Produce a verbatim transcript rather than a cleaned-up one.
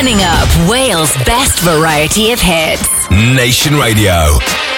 Turning up Wales' best variety of hits. Nation Radio.